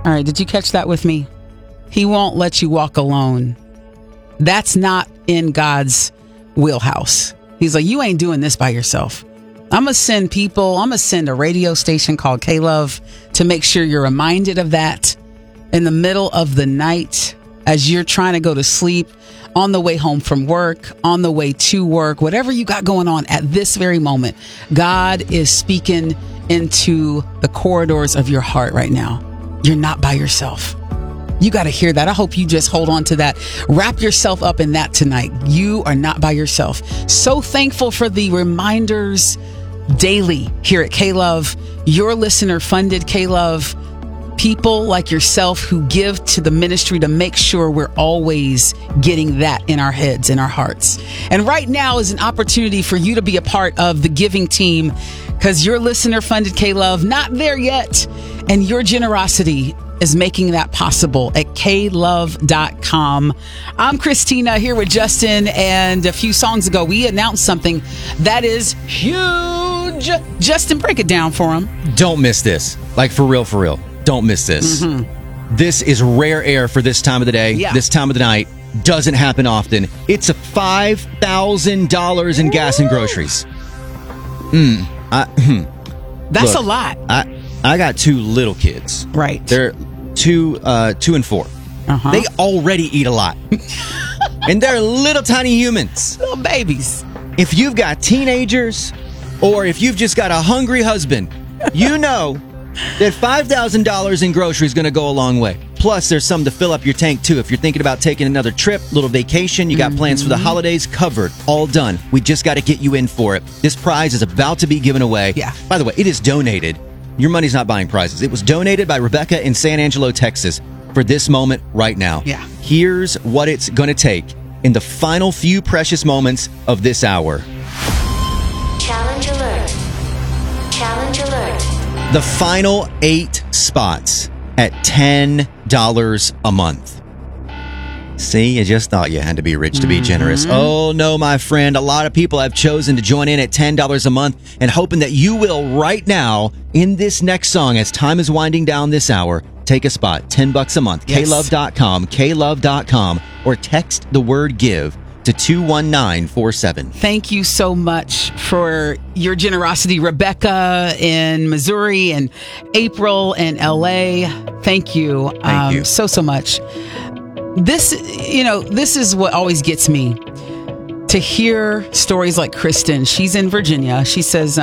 All right, did you catch that with me? He won't let you walk alone. That's not in God's wheelhouse. He's like, you ain't doing this by yourself. I'm going to send people, I'm going to send a radio station called K-Love to make sure you're reminded of that in the middle of the night as you're trying to go to sleep, on the way home from work, on the way to work, whatever you got going on at this very moment. God is speaking into the corridors of your heart right now. You're not by yourself. You got to hear that. I hope you just hold on to that. Wrap yourself up in that tonight. You are not by yourself. So thankful for the reminders daily here at K-Love, your listener-funded K-Love, people like yourself who give to the ministry to make sure we're always getting that in our heads, in our hearts. And right now is an opportunity for you to be a part of the giving team because your listener-funded K-Love, not there yet, and your generosity is making that possible at klove.com. I'm Christina here with Justin, and a few songs ago we announced something that is huge. Justin, break it down for him. Don't miss this. Like, for real, for real. Don't miss this. Mm-hmm. This is rare air for this time of the day, this time of the night. Doesn't happen often. It's a $5,000 in gas and groceries. That's a lot. I got two little kids. Right. They're 2 and 4. Uh-huh. They already eat a lot. And they're little tiny humans. Little babies. If you've got teenagers or if you've just got a hungry husband, you know that $5,000 in groceries is going to go a long way. Plus, there's some to fill up your tank, too. If you're thinking about taking another trip, little vacation, you got plans for the holidays, covered, all done. We just got to get you in for it. This prize is about to be given away. Yeah. By the way, it is donated. Your money's not buying prizes. It was donated by Rebecca in San Angelo, Texas, for this moment right now. Yeah. Here's what it's going to take in the final few precious moments of this hour. Challenge alert. Challenge alert. The final 8 spots at $10 a month. See, you just thought you had to be rich to be generous. Oh, no, my friend. A lot of people have chosen to join in at $10 a month and hoping that you will right now in this next song as time is winding down this hour. Take a spot, $10 a month. Yes. klove.com, or text the word give to 21947. Thank you so much for your generosity, Rebecca in Missouri and April in LA. Thank you. Thank you. So much. This is what always gets me, to hear stories like Kristen. She's in Virginia. She says,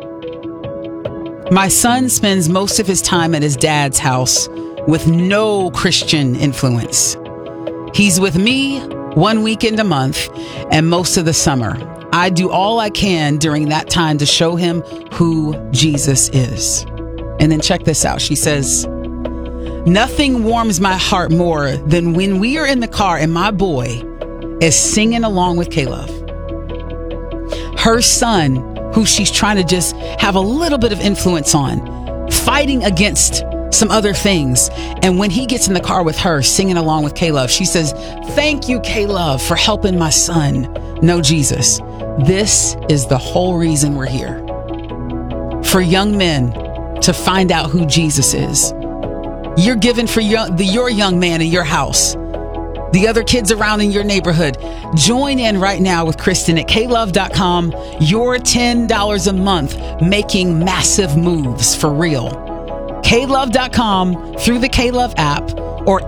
my son spends most of his time at his dad's house with no Christian influence. He's with me 1 weekend a month and most of the summer. I do all I can during that time to show him who Jesus is. And then check this out. She says, nothing warms my heart more than when we are in the car and my boy is singing along with K-Love. Her son, who she's trying to just have a little bit of influence on, fighting against some other things. And when he gets in the car with her, singing along with K-Love, she says, thank you, K-Love, for helping my son know Jesus. This is the whole reason we're here. For young men to find out who Jesus is. You're giving for your young man in your house, the other kids around in your neighborhood. Join in right now with Kristen at klove.com. Your $10 a month, making massive moves for real. klove.com, through the K-Love app, or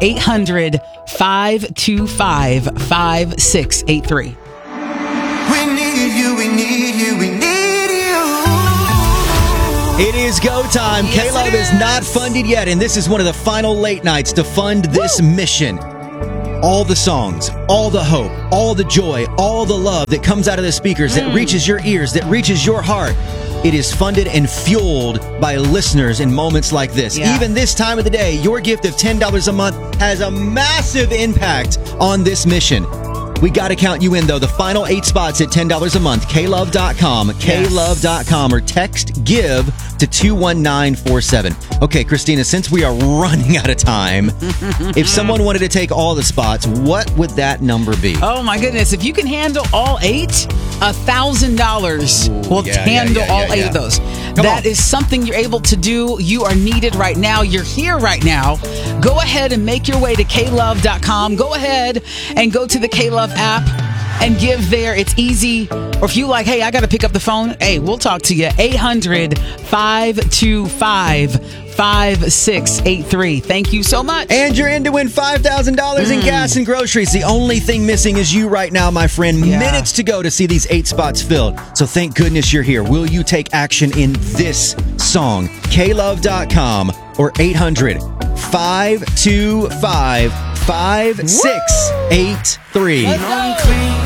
800-525-5683. We need you, we need you, we need you. It is go time. Yes, K-Love is not funded yet, and this is one of the final late nights to fund this mission. All the songs, all the hope, all the joy, all the love that comes out of the speakers, that reaches your ears, that reaches your heart. It is funded and fueled by listeners in moments like this. Yeah. Even this time of the day, your gift of $10 a month has a massive impact on this mission. We got to count you in, though. The final 8 spots at $10 a month. klove.com, klove.com, or text GIVE to 21947. Okay, Christina, since we are running out of time, if someone wanted to take all the spots, what would that number be? Oh my goodness. If you can handle all 8, $1,000 will handle all 8 of those. that is something you're able to do. You are needed right now. You're here right now. Go ahead and make your way to klove.com. Go ahead and go to the K-Love app and give there. It's easy. Or if you like, hey, I got to pick up the phone. Hey, we'll talk to you. 800-525-5683. Thank you so much. And you're in to win $5,000 in gas and groceries. The only thing missing is you right now, my friend. Yeah. Minutes to go to see these 8 spots filled. So thank goodness you're here. Will you take action in this song? klove.com or 800-525-5683. Let's go.